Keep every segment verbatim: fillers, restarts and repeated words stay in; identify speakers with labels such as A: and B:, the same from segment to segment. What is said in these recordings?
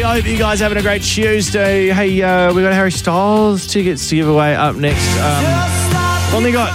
A: I hope you guys are having a great Tuesday. Hey, uh, we got Harry Styles tickets to give away up next. Um, only got...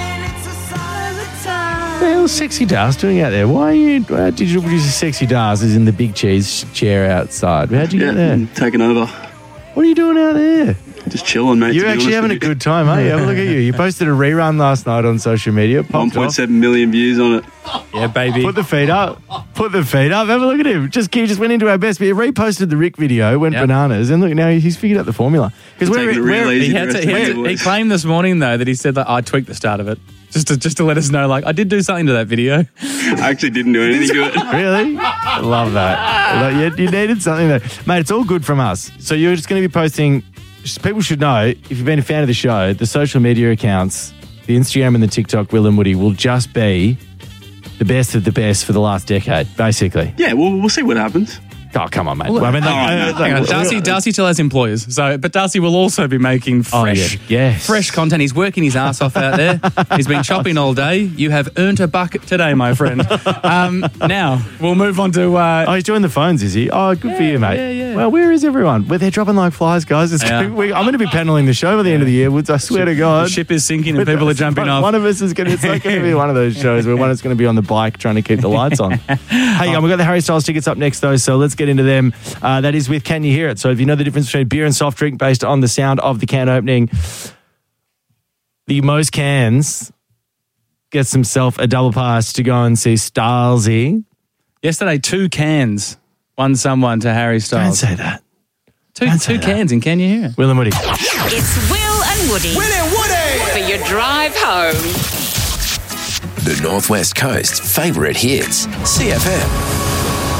A: What the hell's Sexy Dars doing out there? Why are you... Uh, digital producer Sexy Dars is in the big cheese chair outside. How'd you
B: yeah,
A: get there?
B: I'm taking over.
A: What are you doing out there?
B: Just chilling, mate.
A: You're actually having a good time, aren't you? Have a look at you. You posted a rerun last night on social media.
B: one point seven million views on it.
C: Yeah, baby.
A: Put the feet up. Put the feet up. Have a look at him. Just he just went into our best. But he reposted the Rick video, went
C: Yep.
A: bananas, and look now he's figured out the formula. Because we're,
B: Taking it real
A: we're
B: easy.
C: He, had to, he, had to, he claimed this morning, though, that he said that I tweaked the start of it. Just to just to let us know, like, I did do something to that video.
B: I actually didn't do anything to it.
A: Really? I love that. Like, you, you needed something there. Mate, it's all good from us. So you're just going to be posting, just, people should know, if you've been a fan of the show, the social media accounts, the Instagram and the TikTok, Will and Woody, will just be the best of the best for the last decade, basically.
B: Yeah, well, we'll see what happens.
A: Oh, come on, mate.
C: Well,
A: Well, I mean,
B: oh,
A: like,
B: no,
A: uh,
C: Hang on,
A: like,
C: Darcy, Darcy still has employers, so but Darcy will also be making fresh,
A: Oh, yeah. Yes.
C: fresh content. He's working his ass off out there. He's been shopping all day. You have earned a bucket today, my friend. Um, now we'll move on to. Uh,
A: Oh, he's doing the phones, is he? Oh, good for
C: Yeah,
A: you, mate.
C: yeah, yeah.
A: Well, where is everyone? Well, they're dropping like flies, guys. It's
C: Yeah.
A: gonna, we, I'm going to be paneling the show by the end of the year, Woods. I swear to God.
C: the ship is sinking and people are jumping
A: one,
C: off.
A: One of us is going to, it's like going to be one of those shows where one is going to be on the bike trying to keep the lights on. Hey, um, we've got the Harry Styles tickets up next, though, so let's get into them. Uh, that is with Can You Hear It? So if you know the difference between beer and soft drink based on the sound of the can opening, the most cans gets himself a double pass to go and see Stylesy.
C: Yesterday, two cans won someone to Harry
A: Don't
C: Styles.
A: say that.
C: Two,
A: don't say
C: two
A: that.
C: cans, and can you hear it?
A: Will and Woody.
D: It's Will and Woody.
E: Will and Woody!
D: For your drive home.
E: The Northwest Coast's favourite hits. C F M.